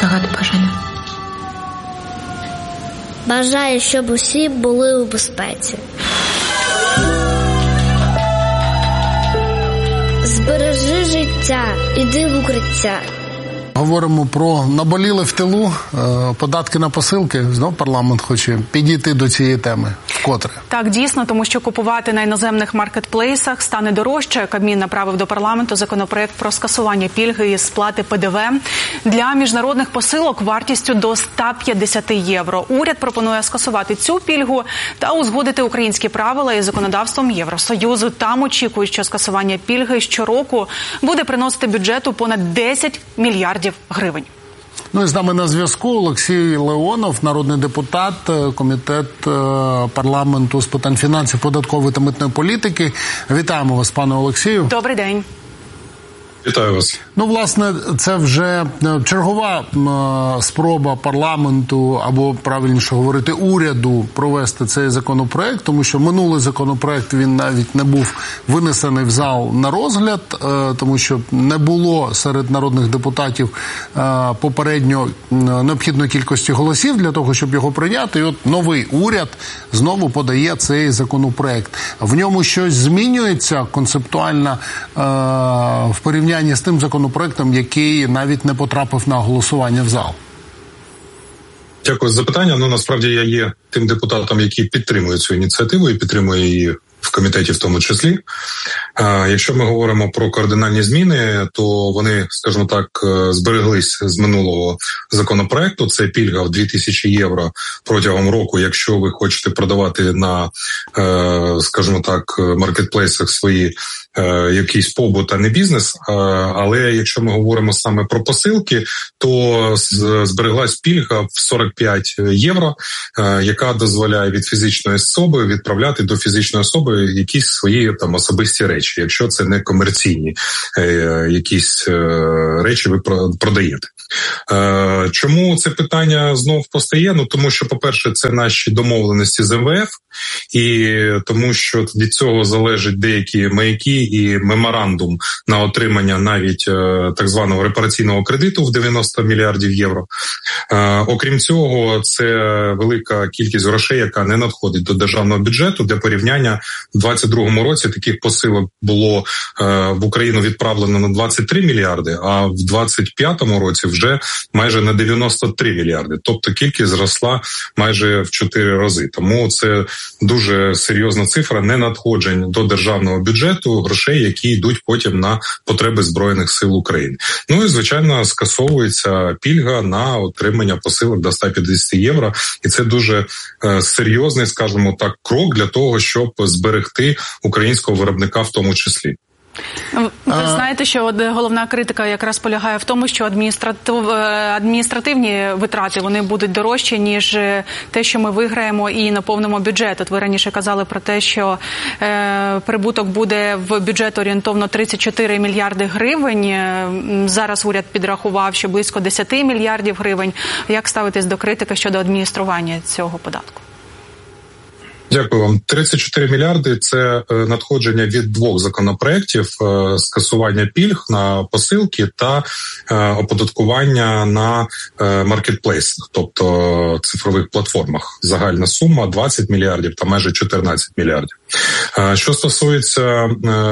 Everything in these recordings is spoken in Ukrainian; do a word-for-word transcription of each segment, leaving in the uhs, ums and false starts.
загадуй бажання. Бажаю, щоб усі були у безпеці. Збережи життя, іди в укриття. Говоримо про наболіле в тилу, податки на посилки. Знов парламент хоче підійти до цієї теми вкотре. Так, дійсно, тому що купувати на іноземних маркетплейсах стане дорожче. Кабмін направив до парламенту законопроект про скасування пільги із сплати Пе Де Ве для міжнародних посилок вартістю до сто п'ятдесят євро. Уряд пропонує скасувати цю пільгу та узгодити українські правила із законодавством Євросоюзу. Там очікують, що скасування пільги щороку буде приносити бюджету понад десять мільярдів гривень. Ну і з нами на зв'язку Олексій Леонов, народний депутат, комітет парламенту з питань фінансів, податкової та митної політики. Вітаємо вас, пане Олексію. Добрий день. Вітаю вас. Ну, власне, це вже чергова спроба парламенту, або, правильніше говорити, уряду провести цей законопроект, тому що минулий законопроект, він навіть не був винесений в зал на розгляд, тому що не було серед народних депутатів попередньо необхідної кількості голосів для того, щоб його прийняти. І от новий уряд знову подає цей законопроект. В ньому щось змінюється концептуально в порівнянні з тим законопроектом, який навіть не потрапив на голосування в зал? Дякую за запитання. Ну, насправді, я є тим депутатом, який підтримує цю ініціативу і підтримує її в комітеті в тому числі. Якщо ми говоримо про кардинальні зміни, то вони, скажімо так, збереглись з минулого законопроекту. Це пільга в дві тисячі євро протягом року, якщо ви хочете продавати на, скажімо так, маркетплейсах свої якийсь побут, а не бізнес. Але якщо ми говоримо саме про посилки, то збереглась пільга в сорок п'ять євро, яка дозволяє від фізичної особи відправляти до фізичної особи якісь свої там особисті речі, якщо це не комерційні якісь речі ви продаєте. Чому це питання знов постає? Ну, тому що, по-перше, це наші домовленості з Ем Ве Еф, і тому що від цього залежать деякі маяки і меморандум на отримання навіть так званого репараційного кредиту в дев'яносто мільярдів євро. Окрім цього, це велика кількість грошей, яка не надходить до державного бюджету. Для порівняння, в двадцять другому році таких посилок було в Україну відправлено на двадцять три мільярди, а в двадцять п'ятому році вже майже на дев'яносто три мільярди. Тобто кількість зросла майже в чотири рази. Тому це дуже серйозна цифра ненадходжень до державного бюджету грошей, які йдуть потім на потреби Збройних сил України. Ну і, звичайно, скасовується пільга на отримання посилок до сто п'ятдесят євро. І це дуже е, серйозний, скажімо так, крок для того, щоб зберегти українського виробника в тому числі. Ви знаєте, що от головна критика якраз полягає в тому, що адміністратив... адміністративні витрати, вони будуть дорожчі, ніж те, що ми виграємо і наповнимо бюджет. От ви раніше казали про те, що е, прибуток буде в бюджет орієнтовно тридцять чотири мільярди гривень. Зараз уряд підрахував, що близько десять мільярдів гривень. Як ставитесь до критики щодо адміністрування цього податку? Дякую вам. тридцять чотири мільярди – це надходження від двох законопроєктів: скасування пільг на посилки та оподаткування на маркетплейсах, тобто цифрових платформах. Загальна сума двадцять мільярдів та майже чотирнадцять мільярдів. Що стосується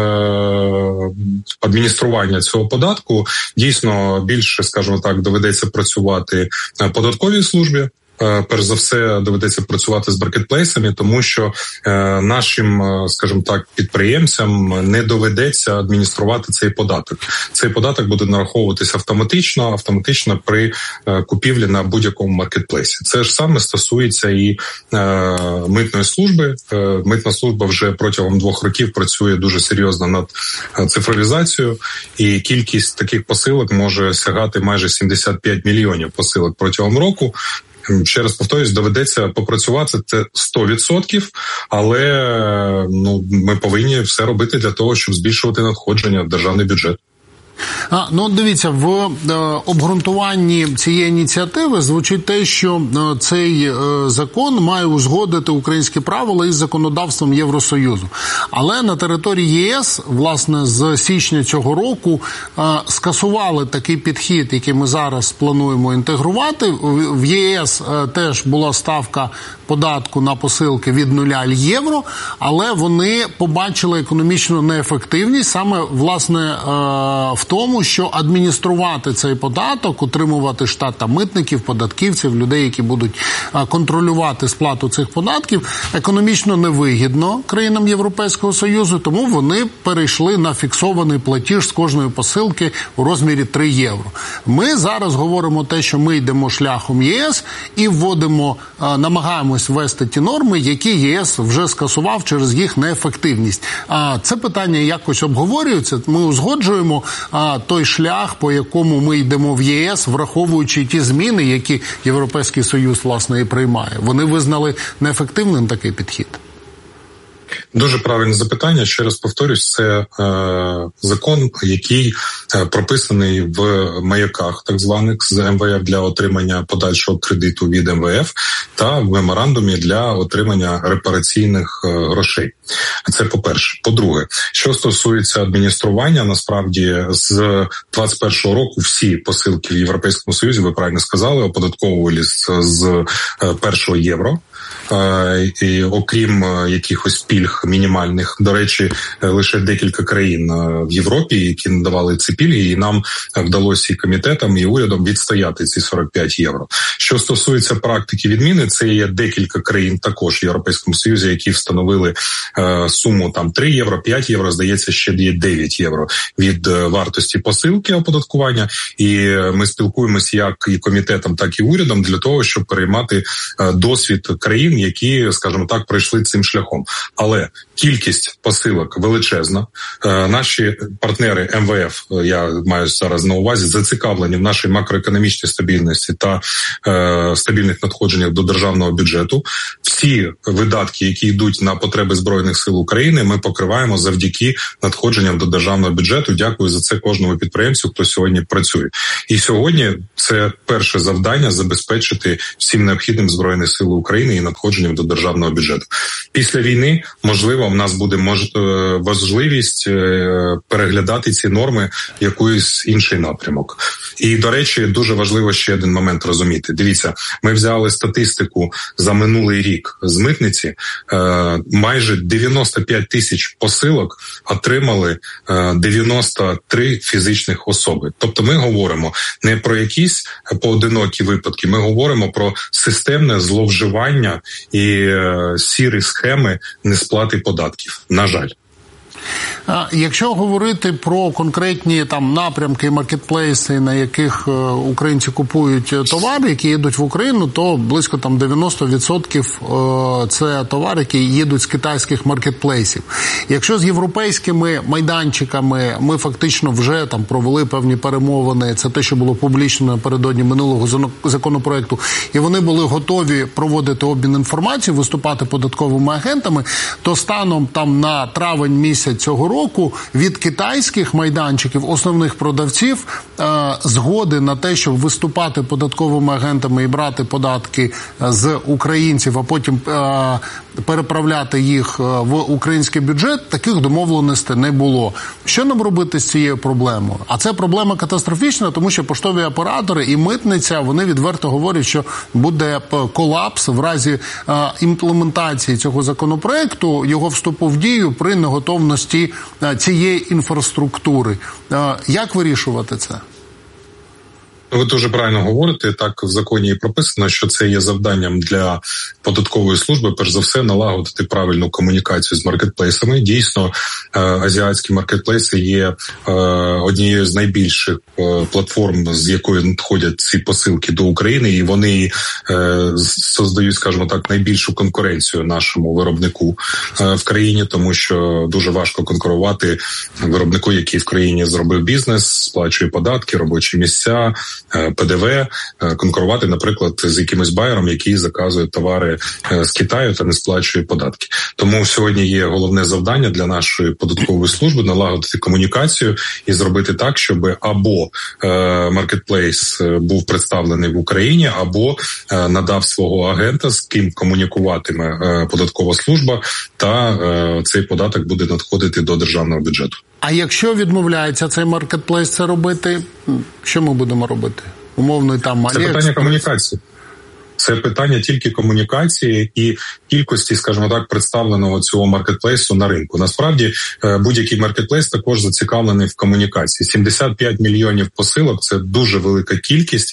адміністрування цього податку, дійсно більше, скажімо так, доведеться працювати податковій службі. Перш за все, доведеться працювати з маркетплейсами, тому що е, нашим, скажімо так, підприємцям не доведеться адмініструвати цей податок. Цей податок буде нараховуватися автоматично, автоматично при е, купівлі на будь-якому маркетплейсі. Це ж саме стосується і е, митної служби. Е, митна служба вже протягом двох років працює дуже серйозно над цифровізацією, і кількість таких посилок може сягати майже сімдесят п'ять мільйонів посилок протягом року. Ще раз повторюсь, доведеться попрацювати, це сто відсотків, але ну, ми повинні все робити для того, щоб збільшувати надходження в державний бюджет. А, ну, дивіться, в е, обґрунтуванні цієї ініціативи звучить те, що е, цей е, закон має узгодити українські правила із законодавством Євросоюзу. Але на території ЄС, власне, з січня цього року е, скасували такий підхід, який ми зараз плануємо інтегрувати. В ЄС е, теж була ставка податку на посилки від нуля євро, але вони побачили економічну неефективність саме, власне, е, в тому, що адмініструвати цей податок, утримувати штат там митників, податківців, людей, які будуть контролювати сплату цих податків, економічно невигідно країнам Європейського Союзу, тому вони перейшли на фіксований платіж з кожної посилки у розмірі три євро. Ми зараз говоримо те, що ми йдемо шляхом ЄС і вводимо, намагаємось ввести ті норми, які ЄС вже скасував через їх неефективність. Це питання якось обговорюється, ми узгоджуємо той шлях, по якому ми йдемо в ЄС, враховуючи ті зміни, які Європейський Союз, власне, і приймає. Вони визнали неефективним такий підхід. Дуже правильне запитання. Ще раз повторюсь, це е, закон, який е, прописаний в маяках так званих з ем ве еф для отримання подальшого кредиту від ем ве еф та в меморандумі для отримання репараційних е, грошей. Це по-перше. По-друге, що стосується адміністрування, насправді з двадцять першого року всі посилки в Європейському Союзі, ви правильно сказали, оподатковували з, з першого євро. І окрім якихось пільг мінімальних, до речі, лише декілька країн в Європі, які надавали ці пільги, і нам вдалося і комітетам, і урядом відстояти ці сорок п'ять євро. Що стосується практики відміни, це є декілька країн також в Європейському Союзі, які встановили е, суму там три євро, п'ять євро, здається, ще є дев'ять євро від е, вартості посилки оподаткування, і ми спілкуємося як і комітетом, так і урядом для того, щоб переймати е, досвід країн, які, скажімо так, пройшли цим шляхом. Але кількість посилок величезна. Е, наші партнери ем ве еф, я маю зараз на увазі, зацікавлені в нашій макроекономічній стабільності та е, стабільних надходженнях до державного бюджету. Всі видатки, які йдуть на потреби Збройних сил України, ми покриваємо завдяки надходженням до державного бюджету. Дякую за це кожному підприємцю, хто сьогодні працює. І сьогодні це перше завдання – забезпечити всім необхідним Збройних сил України і надходженням до державного бюджету. Після війни, можливо, в нас буде мож... можливість переглядати ці норми в якийсь інший напрямок. І, до речі, дуже важливо ще один момент розуміти. Дивіться, ми взяли статистику за минулий рік з митниці. Майже дев'яносто п'ять тисяч посилок отримали дев'яносто три фізичних особи. Тобто ми говоримо не про якісь поодинокі випадки, ми говоримо про системне зловживання і сірі схеми несплати податків. На жаль. Якщо говорити про конкретні там напрямки, маркетплейси, на яких українці купують товари, які їдуть в Україну, то близько там дев'яносто відсотків це товари, які їдуть з китайських маркетплейсів. Якщо з європейськими майданчиками ми фактично вже там провели певні перемовини, це те, що було публічно напередодні минулого законопроекту, і вони були готові проводити обмін інформацією, виступати податковими агентами, то станом там на травень місяць цього року від китайських майданчиків, основних продавців, е, згоди на те, щоб виступати податковими агентами і брати податки з українців, а потім е, переправляти їх в український бюджет, таких домовленостей не було. Що нам робити з цією проблемою? А це проблема катастрофічна, тому що поштові оператори і митниця, вони відверто говорять, що буде колапс в разі е, імплементації цього законопроекту, його вступу в дію при неготовності цієї інфраструктури. Як вирішувати це? Ви дуже правильно говорите, так в законі і прописано, що це є завданням для податкової служби, перш за все, налагодити правильну комунікацію з маркетплейсами. Дійсно, азіатські маркетплейси є однією з найбільших платформ, з якої надходять ці посилки до України, і вони создають, скажімо так, найбільшу конкуренцію нашому виробнику в країні, тому що дуже важко конкурувати виробнику, який в країні зробив бізнес, сплачує податки, робочі місця, Пе Де Ве, конкурувати, наприклад, з якимось байером, який заказує товари з Китаю та не сплачує податки. Тому сьогодні є головне завдання для нашої податкової служби налагодити комунікацію і зробити так, щоб або маркетплейс був представлений в Україні, або надав свого агента, з ким комунікуватиме податкова служба, та цей податок буде надходити до державного бюджету. А якщо відмовляється цей маркетплейс це робити, що ми будемо робити? Умовно там Це питання комунікації. Це питання тільки комунікації і кількості, скажімо так, представленого цього маркетплейсу на ринку. Насправді, будь-який маркетплейс також зацікавлений в комунікації. сімдесят п'ять мільйонів посилок – це дуже велика кількість,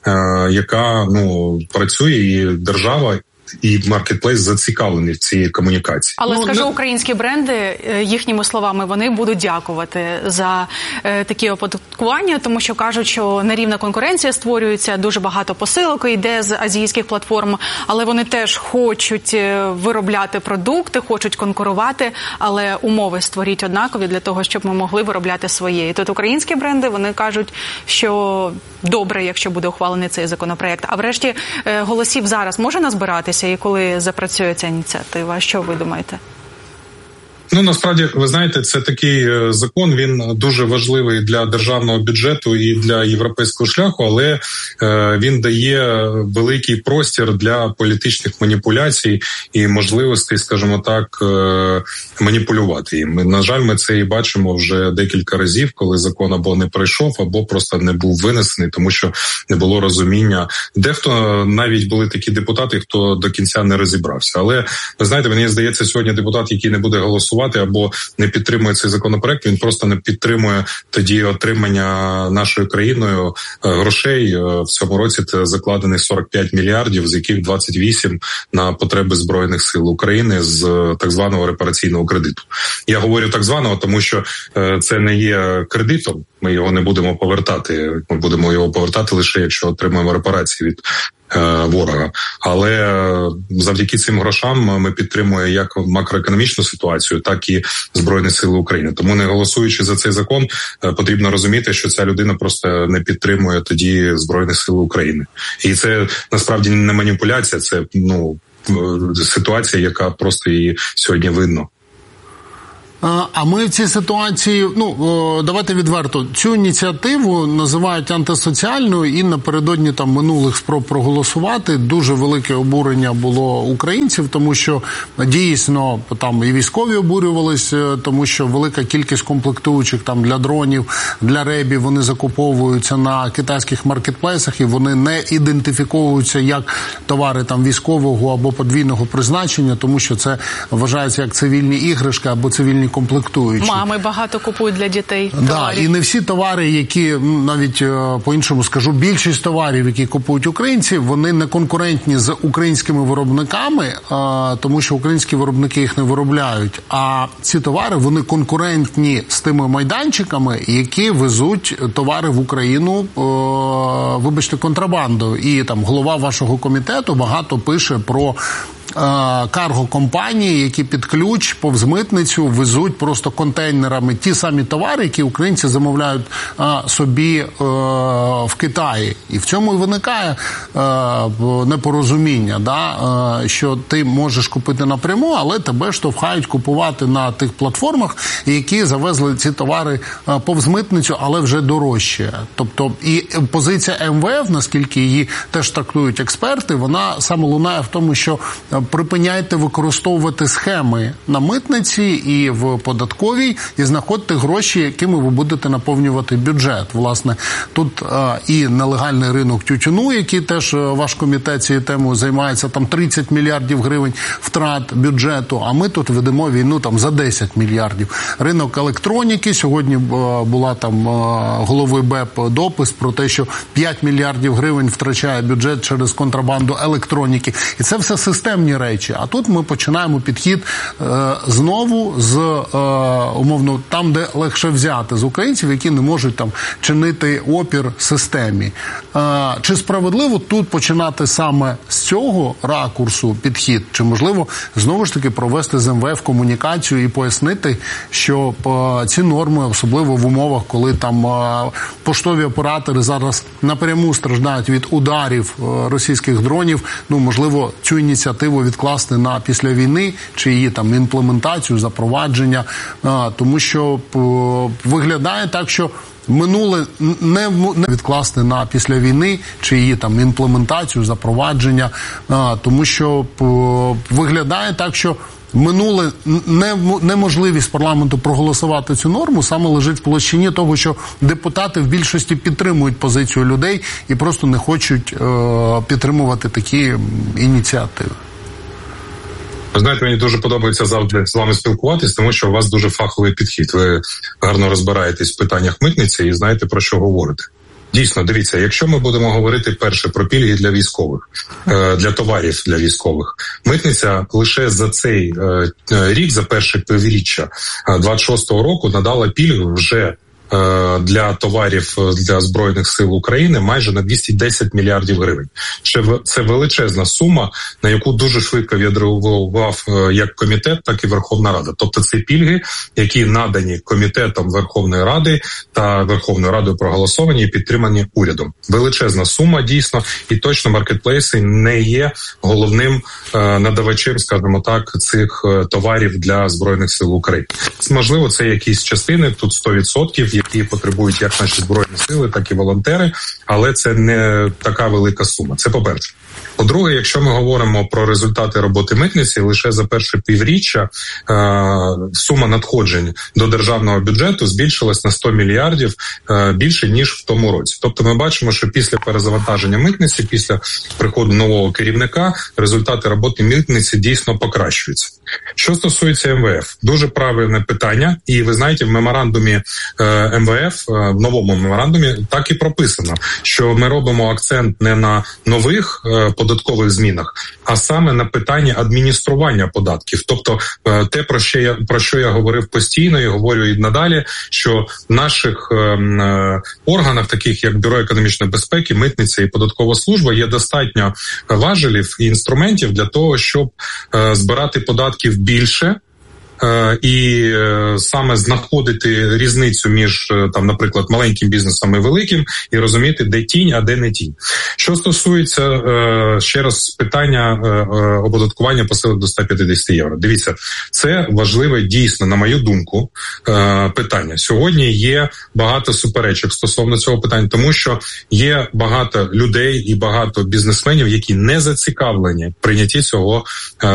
яка, ну, працює, і держава і маркетплейс зацікавлений в цій комунікації. Але ну, скажу, не... українські бренди, їхніми словами, вони будуть дякувати за е, такі оподаткування, тому що кажуть, що нерівна конкуренція створюється, дуже багато посилок йде з азійських платформ, але вони теж хочуть виробляти продукти, хочуть конкурувати, але умови створіть однакові для того, щоб ми могли виробляти своє. І тут українські бренди, вони кажуть, що добре, якщо буде ухвалений цей законопроект. А врешті е, голосів зараз може назбиратися? І коли запрацює ця ініціатива, що ви думаєте? Ну, насправді, ви знаєте, це такий закон, він дуже важливий для державного бюджету і для європейського шляху, але е, він дає великий простір для політичних маніпуляцій і можливостей, скажімо так, е, маніпулювати їм. На жаль, ми це і бачимо вже декілька разів, коли закон або не пройшов, або просто не був винесений, тому що не було розуміння. Дехто, навіть були такі депутати, хто до кінця не розібрався. Але, ви знаєте, мені здається, сьогодні депутат, який не буде голосувати, або не підтримує цей законопроект, він просто не підтримує тоді отримання нашою країною грошей. В цьому році це закладених сорок п'ять мільярдів, з яких двадцять вісім на потреби Збройних сил України з так званого репараційного кредиту. Я говорю так званого, тому що це не є кредитом, ми його не будемо повертати, ми будемо його повертати лише якщо отримаємо репарації від ворога. Але завдяки цим грошам ми підтримуємо як макроекономічну ситуацію, так і Збройні Сили України. Тому, не голосуючи за цей закон, потрібно розуміти, що ця людина просто не підтримує тоді Збройні Сили України. І це насправді не маніпуляція, це, ну, ситуація, яка просто її сьогодні видно. А ми в цій ситуації, ну, давайте відверто, цю ініціативу називають антисоціальною, і напередодні там минулих спроб проголосувати дуже велике обурення було українців, тому що дійсно там і військові обурювались, тому що велика кількість комплектуючих там для дронів, для ребів, вони закуповуються на китайських маркетплейсах, і вони не ідентифіковуються як товари там військового або подвійного призначення, тому що це вважається як цивільні іграшки або цивільні комплектуючі. Мами багато купують для дітей товарів. Да, і не всі товари, які, навіть по-іншому скажу, більшість товарів, які купують українці, вони не конкурентні з українськими виробниками, тому що українські виробники їх не виробляють. А ці товари, вони конкурентні з тими майданчиками, які везуть товари в Україну, вибачте, контрабандою. І там голова вашого комітету багато пише про карго-компанії, які під ключ повз митницю везуть просто контейнерами ті самі товари, які українці замовляють а, собі а, в Китаї. І в цьому і виникає а, непорозуміння, да? а, що ти можеш купити напряму, але тебе штовхають купувати на тих платформах, які завезли ці товари а, повз митницю, але вже дорожче. Тобто і позиція Ем Ве Еф, наскільки її теж трактують експерти, вона саме лунає в тому, що припиняйте використовувати схеми на митниці і в податковій, і знаходьте гроші, якими ви будете наповнювати бюджет. Власне, тут а, і нелегальний ринок тютюну, який теж ваш комітет цією темою займається, там тридцять мільярдів гривень втрат бюджету, а ми тут ведемо війну там за десять мільярдів. Ринок електроніки, сьогодні а, була там а, голови Б Е Пе допис про те, що п'ять мільярдів гривень втрачає бюджет через контрабанду електроніки. І це все системні певні речі. А тут ми починаємо підхід е, знову з, е, умовно, там, де легше взяти, з українців, які не можуть там чинити опір системі. Е, чи справедливо тут починати саме з цього ракурсу підхід? Чи можливо знову ж таки провести з ем ве еф комунікацію і пояснити, що е, ці норми, особливо в умовах, коли там е, поштові оператори зараз напряму страждають від ударів е, російських дронів, ну, можливо, цю ініціативу відкласти на після війни, чи її там імплементацію, запровадження, е, тому що е, виглядає так, що минуле не, не відкласти на після війни, чи її там імплементацію, запровадження, а, тому що по, виглядає так, що минуле не, неможливість парламенту проголосувати цю норму саме лежить в площині того, що депутати в більшості підтримують позицію людей і просто не хочуть е, підтримувати такі ініціативи. Ви знаєте, мені дуже подобається завжди з вами спілкуватись, тому що у вас дуже фаховий підхід. Ви гарно розбираєтесь в питаннях митниці і знаєте, про що говорите. Дійсно, дивіться, якщо ми будемо говорити перше про пільги для військових, для товарів для військових, митниця лише за цей рік, за перше півріччя двадцять шостого року надала пільги вже для товарів для Збройних сил України майже на двісті десять мільярдів гривень. Це величезна сума, на яку дуже швидко відреагував як комітет, так і Верховна Рада. Тобто це пільги, які надані комітетом Верховної Ради та Верховною Радою проголосовані і підтримані урядом. Величезна сума, дійсно, і точно маркетплейси не є головним надавачем, скажімо так, цих товарів для Збройних сил України. Можливо, це якісь частини, тут сто відсотків, які потребують як наші Збройні сили, так і волонтери, але це не така велика сума. Це по-перше. По-друге, якщо ми говоримо про результати роботи митниці, лише за перше півріччя е, сума надходжень до державного бюджету збільшилась на сто мільярдів е, більше, ніж в тому році. Тобто ми бачимо, що після перезавантаження митниці, після приходу нового керівника, результати роботи митниці дійсно покращуються. Що стосується ем ве еф, дуже правильне питання, і ви знаєте, в меморандумі е, ем ве еф, е, в новому меморандумі так і прописано, що ми робимо акцент не на нових е, податкових змінах, а саме на питанні адміністрування податків. Тобто те, про що я, про що я говорив постійно і говорю і надалі, що в наших е, е, органах, таких як Бюро економічної безпеки, Митниця і Податкова служба, є достатньо важелів і інструментів для того, щоб е, збирати податків більше, і саме знаходити різницю між, там, наприклад, маленьким бізнесом і великим, і розуміти, де тінь, а де не тінь. Що стосується, ще раз, питання оподаткування посилок до ста п'ятдесят євро. Дивіться, це важливе дійсно, на мою думку, питання. Сьогодні є багато суперечок стосовно цього питання, тому що є багато людей і багато бізнесменів, які не зацікавлені в прийнятті цього